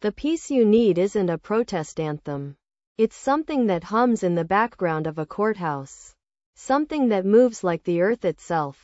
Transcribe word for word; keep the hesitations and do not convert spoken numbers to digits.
The peace you need isn't a protest anthem. It's something that hums in the background of a courthouse. Something that moves like the earth itself.